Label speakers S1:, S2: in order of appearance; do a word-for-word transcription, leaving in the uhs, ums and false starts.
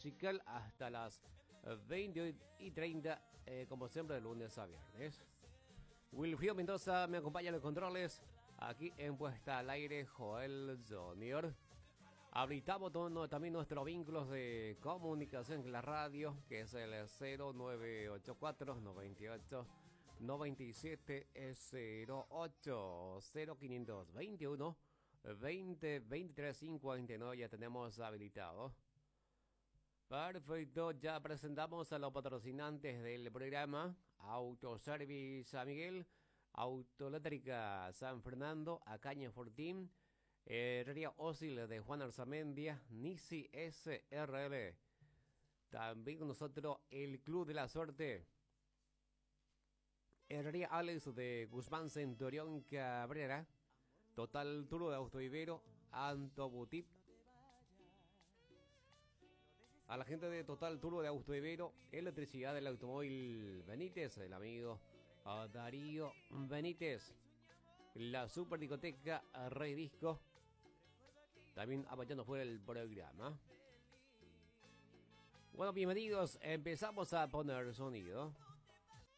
S1: musical hasta las veinte y treinta, eh, como siempre, de lunes a viernes. Wilfrido Mendoza me acompaña en los controles. Aquí en Puesta al Aire, Joel Junior Habilitamos todo, también nuestros vínculos de comunicación en la radio, que es el cero nueve ocho cuatro, noventa y ocho, noventa y siete cero ocho, cero quinientos veintiuno, veinte, veintitrés, cincuenta y nueve. Ya tenemos habilitado. Perfecto, ya presentamos a los patrocinantes del programa: Autoservice San Miguel, Autoeléctrica San Fernando, Acaña Fortín, Herrería Ósil de Juan Arzamendia, Nisi S R L. También con nosotros el Club de la Suerte, Herrería Alex de Guzmán Centurión Cabrera, Total Turbo de Autovivero, Anto Boutique. A la gente de Total Turbo de Autovivero, Electricidad del Automóvil Benítez, el amigo Darío Benítez, la Super Discoteca Rey Disco, también apoyando fuera el programa. Bueno, bienvenidos, empezamos a poner sonido.